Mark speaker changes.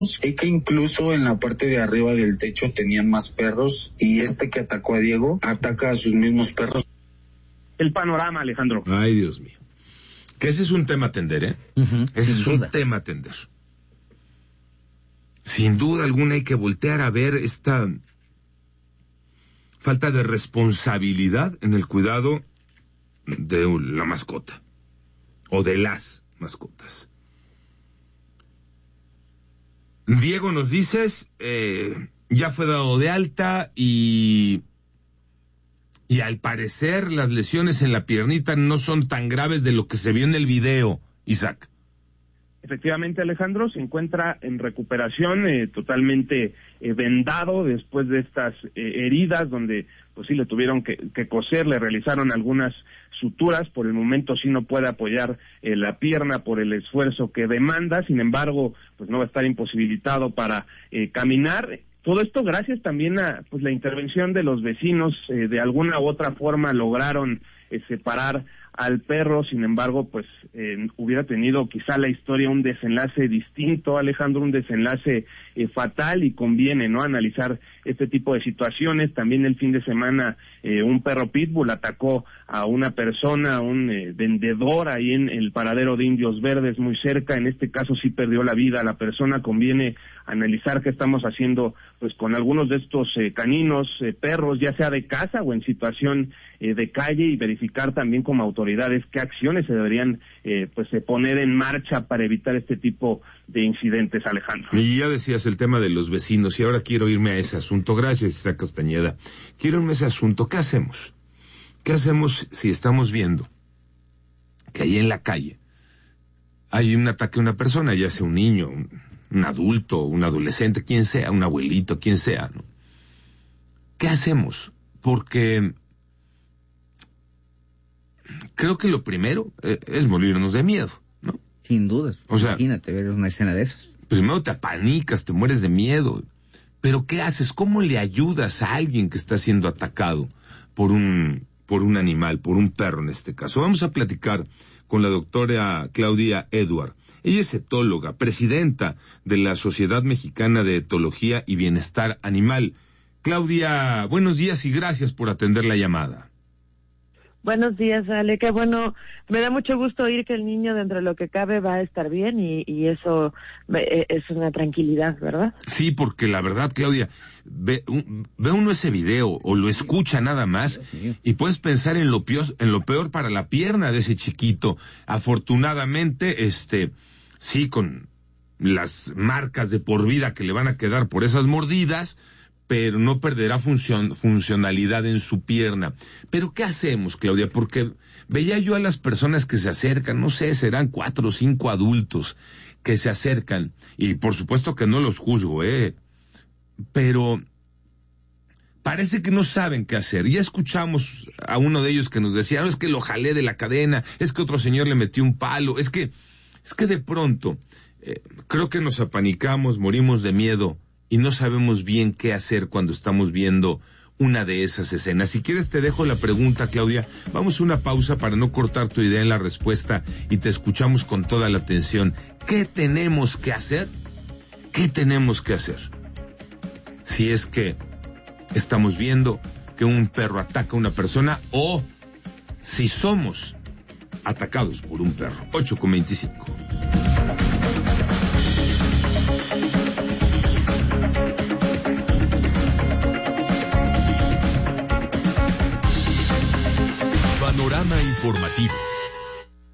Speaker 1: que incluso en la parte de arriba del techo tenían más perros y este que atacó a Diego ataca a sus mismos perros.
Speaker 2: El panorama, Alejandro.
Speaker 3: Ay, Dios mío. Que ese es un tema a atender, ¿eh? Ese es un tema a atender. Sin duda alguna hay que voltear a ver esta falta de responsabilidad en el cuidado de la mascota o de las mascotas. Diego, nos dices, ya fue dado de alta y al parecer las lesiones en la piernita no son tan graves de lo que se vio en el video, Isaac.
Speaker 2: Efectivamente, Alejandro, se encuentra en recuperación, totalmente vendado después de estas heridas donde pues sí le tuvieron que coser, le realizaron algunas suturas. Por el momento sí no puede apoyar la pierna por el esfuerzo que demanda, sin embargo pues no va a estar imposibilitado para caminar. Todo esto gracias también a pues la intervención de los vecinos, de alguna u otra forma lograron separar al perro. Sin embargo, pues hubiera tenido quizá la historia un desenlace distinto, Alejandro, un desenlace fatal, y conviene no analizar este tipo de situaciones. También el fin de semana un perro pitbull atacó a una persona, un vendedor ahí en el paradero de Indios Verdes, muy cerca. En este caso sí perdió la vida la persona. Conviene analizar qué estamos haciendo pues con algunos de estos caninos, perros, ya sea de casa o en situación de calle, y verificar también como autoridades qué acciones se deberían poner en marcha para evitar este tipo de incidentes, Alejandro.
Speaker 3: Y ya decías el tema de los vecinos, y ahora quiero irme a ese asunto. Gracias, Isaac Castañeda. Quiero irme a ese asunto. ¿Qué hacemos? ¿Qué hacemos si estamos viendo que ahí en la calle hay un ataque a una persona, ya sea un niño, un adulto, un adolescente, quien sea, un abuelito, quien sea, ¿no? ¿Qué hacemos? Porque creo que lo primero es morirnos de miedo, ¿no?
Speaker 4: Sin dudas.
Speaker 3: O sea,
Speaker 4: imagínate ver una escena de esas.
Speaker 3: Primero te apanicas, te mueres de miedo. Pero ¿qué haces? ¿Cómo le ayudas a alguien que está siendo atacado por un animal, por un perro en este caso? Vamos a platicar con la doctora Claudia Edward. Ella es etóloga, presidenta de la Sociedad Mexicana de Etología y Bienestar Animal. Claudia, buenos días y gracias por atender la llamada.
Speaker 5: Buenos días, Ale. Qué bueno, me da mucho gusto oír que el niño, dentro de lo que cabe, va a estar bien, y eso es una tranquilidad, ¿verdad?
Speaker 3: Sí, porque la verdad, Claudia, ve uno ese video o lo escucha nada más y puedes pensar en lo peor para la pierna de ese chiquito. Afortunadamente, sí, con las marcas de por vida que le van a quedar por esas mordidas, pero no perderá funcionalidad en su pierna. Pero ¿qué hacemos, Claudia? Porque veía yo a las personas que se acercan, no sé, serán 4 o 5 adultos que se acercan, y por supuesto que no los juzgo, pero parece que no saben qué hacer. Ya escuchamos a uno de ellos que nos decía, no, es que lo jalé de la cadena, es que otro señor le metió un palo, es que de pronto creo que nos apanicamos, morimos de miedo, y no sabemos bien qué hacer cuando estamos viendo una de esas escenas. Si quieres te dejo la pregunta, Claudia. Vamos a una pausa para no cortar tu idea en la respuesta y te escuchamos con toda la atención. ¿Qué tenemos que hacer? ¿Qué tenemos que hacer? Si es que estamos viendo que un perro ataca a una persona, o si somos atacados por un perro. 8:25.
Speaker 6: Panorama informativo.